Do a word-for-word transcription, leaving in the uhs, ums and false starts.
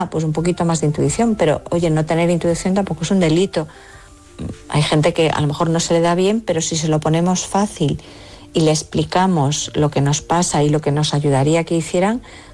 pues un poquito más de intuición, pero oye, no tener intuición tampoco es un delito. Hay gente que a lo mejor no se le da bien, pero si se lo ponemos fácil y le explicamos lo que nos pasa y lo que nos ayudaría que hicieran,